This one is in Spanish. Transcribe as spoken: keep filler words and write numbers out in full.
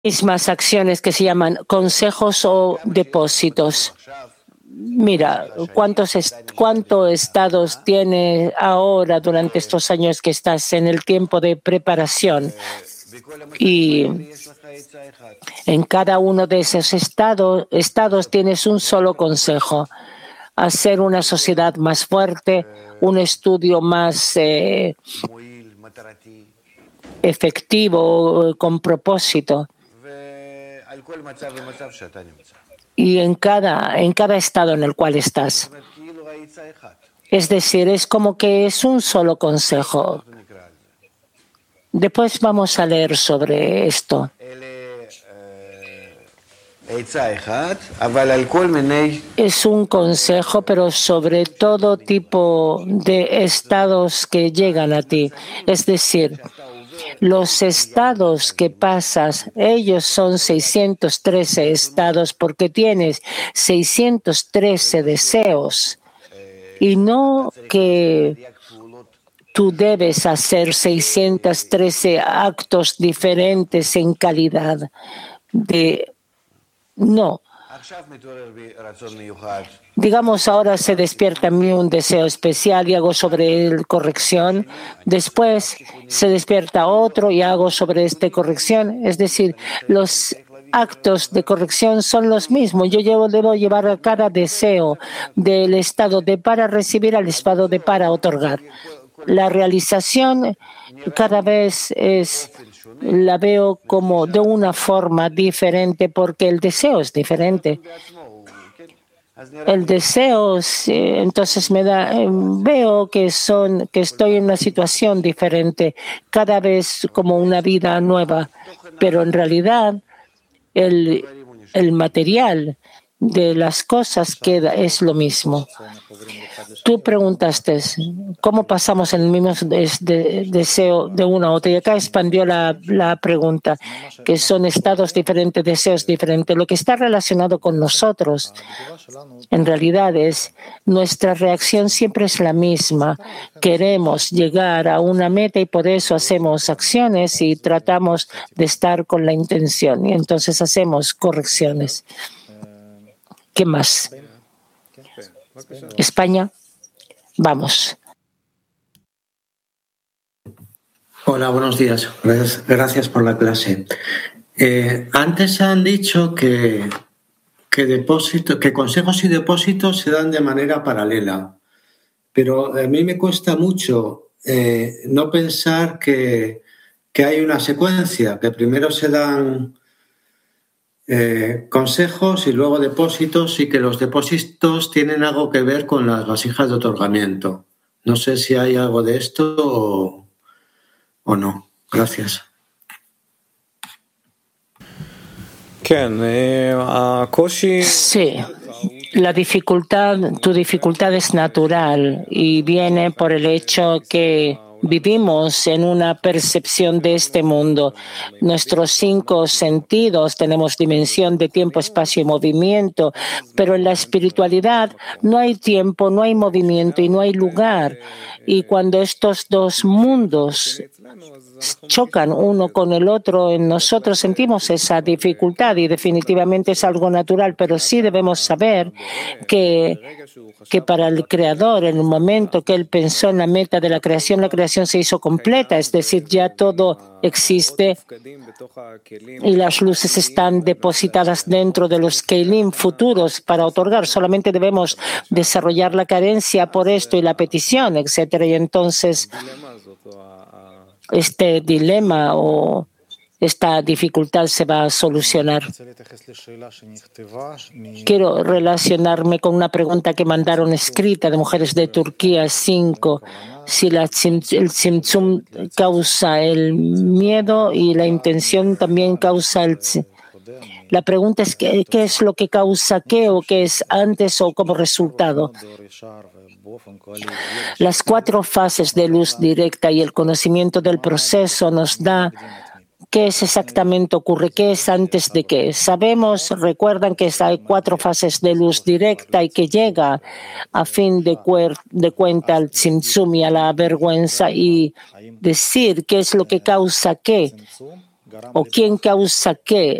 mismas acciones que se llaman consejos o depósitos. Mira, ¿cuántos est cuántos estados tiene ahora durante estos años que estás en el tiempo de preparación? Y en cada uno de esos estados, estados tienes un solo consejo: hacer una sociedad más fuerte, un estudio más eh, efectivo, con propósito. Y en cada, en cada estado en el cual estás. Es decir, es como que es un solo consejo. Después vamos a leer sobre esto. Es un consejo, pero sobre todo tipo de estados que llegan a ti. Es decir, los estados que pasas, ellos son seiscientos trece estados porque tienes seiscientos trece deseos. Y no que tú debes hacer seiscientos trece actos diferentes en calidad de... No. Digamos, ahora se despierta en mí un deseo especial y hago sobre él corrección. Después se despierta otro y hago sobre este corrección. Es decir, los actos de corrección son los mismos. Yo llevo, debo llevar a cada deseo del estado de para recibir al estado de para otorgar. La realización cada vez es, la veo como de una forma diferente porque el deseo es diferente. El deseo, entonces me da, veo que son, que estoy en una situación diferente, cada vez como una vida nueva, pero en realidad el, el material de las cosas queda, es lo mismo. Tú preguntaste cómo pasamos en el mismo deseo de una a otra, y acá expandió la, la pregunta, que son estados diferentes, deseos diferentes. Lo que está relacionado con nosotros, en realidad, es nuestra reacción siempre es la misma. Queremos llegar a una meta y por eso hacemos acciones y tratamos de estar con la intención, y entonces hacemos correcciones. ¿Qué más? España. Vamos. Hola, buenos días. Gracias, gracias por la clase. Eh, antes han dicho que, que, depósito, que consejos y depósitos se dan de manera paralela, pero a mí me cuesta mucho eh, no pensar que, que hay una secuencia, que primero se dan Eh, consejos y luego depósitos, y que los depósitos tienen algo que ver con las vasijas de otorgamiento. No sé si hay algo de esto o, o no. Gracias. Sí, la dificultad, tu dificultad es natural y viene por el hecho que vivimos en una percepción de este mundo. Nuestros cinco sentidos tenemos dimensión de tiempo, espacio y movimiento, pero en la espiritualidad no hay tiempo, no hay movimiento y no hay lugar. Y cuando estos dos mundos chocan uno con el otro, en nosotros sentimos esa dificultad y definitivamente es algo natural, pero sí debemos saber que, que para el Creador, en el momento que Él pensó en la meta de la creación, la creación se hizo completa, es decir, ya todo existe y las luces están depositadas dentro de los Keilim futuros para otorgar. Solamente debemos desarrollar la carencia por esto y la petición, etcétera. Y entonces este dilema o esta dificultad se va a solucionar. Quiero relacionarme con una pregunta que mandaron escrita de mujeres de Turquía cinco. Si la, el Tzimtzum causa el miedo y la intención también causa el... La pregunta es ¿qué, qué es lo que causa qué o qué es antes o como resultado? Las cuatro fases de luz directa y el conocimiento del proceso nos da qué es exactamente ocurre, qué es antes de qué. Sabemos, recuerdan que hay cuatro fases de luz directa y que llega a fin de, de cuenta al tzimtzum y a la vergüenza, y decir qué es lo que causa qué. o quién causa qué